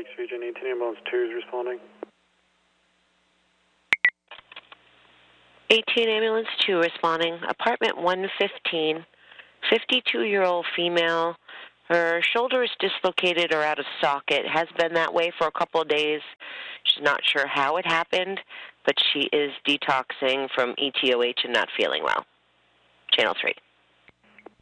Phoenix region, 18 ambulance 2 is responding. 18 ambulance 2 responding. Apartment 115, 52-year-old female. Her shoulder is dislocated or out of socket. Has been that way for a couple of days. She's not sure how it happened, but she is detoxing from ETOH and not feeling well. Channel 3.